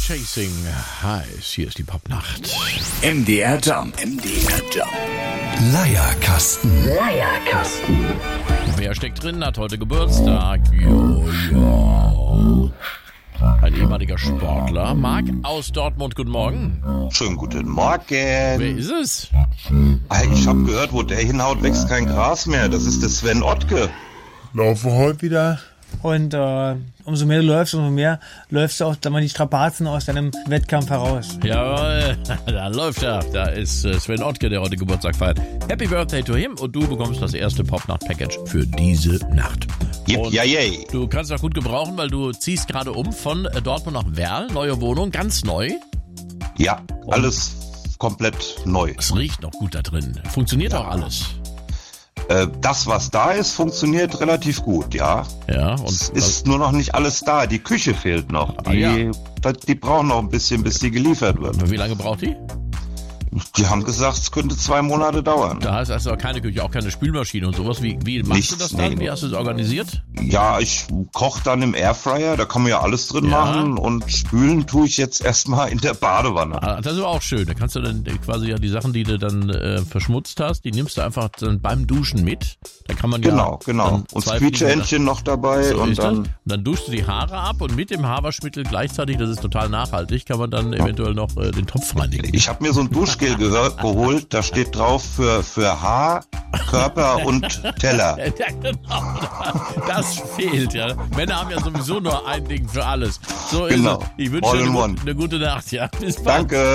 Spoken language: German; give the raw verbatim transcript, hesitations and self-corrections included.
Chasing heiß. Hier ist die Popnacht. M D R Jump. M D R Jump. Leierkasten. Leierkasten. Wer steckt drin, hat heute Geburtstag? Jojo. Ein ehemaliger Sportler. Marc aus Dortmund, guten Morgen. Schönen guten Morgen. Wer ist es? Ich habe gehört, wo der hinhaut, wächst kein Gras mehr. Das ist der Sven Ottke. Laufe heute wieder. Und äh, umso mehr du läufst, umso mehr läufst du auch dann mal die Strapazen aus deinem Wettkampf heraus. Jawohl, da läuft er. Da ist äh, Sven Ottke, der heute Geburtstag feiert. Happy Birthday to him und du bekommst das erste Popnacht-Package für diese Nacht. Yep, ja, yay. Du kannst auch gut gebrauchen, weil du ziehst gerade um von äh, Dortmund nach Werl. Neue Wohnung, ganz neu. Ja, alles komplett neu. Es riecht noch gut da drin. Funktioniert auch alles. Äh, das, was da ist, funktioniert relativ gut, ja. Ja, und es ist nur noch nicht alles da. Die Küche fehlt noch. Die, ah, ja. die brauchen noch ein bisschen, bis die geliefert wird. Wie lange braucht die? Die haben gesagt, es könnte zwei Monate dauern. Da heißt also keine Küche, auch keine Spülmaschine und sowas. Wie, wie machst Nichts, du das dann? nee. Wie hast du es organisiert? Ja, ich koche dann im Airfryer, da kann man ja alles drin Ja. machen und spülen tue ich jetzt erstmal in der Badewanne. Ah, das ist aber auch schön. Da kannst du dann quasi ja die Sachen, die du dann äh, verschmutzt hast, die nimmst du einfach dann beim Duschen mit. Da kann man ja Genau, genau. dann Und zwei Quietscheentchen noch dabei So und ist das. dann... Und dann duschst du die Haare ab und mit dem Haarwaschmittel gleichzeitig, das ist total nachhaltig, kann man dann eventuell noch äh, den Topf reinigen. Ich habe mir so ein Duschgel gehört, geholt, da steht drauf für, für Haar, Körper und Teller. Ja, genau. Das fehlt, ja. Männer haben ja sowieso nur ein Ding für alles. So ist Genau. es. Ich wünsche All dir in eine, one. gute- eine gute Nacht, ja. Bis bald. Danke.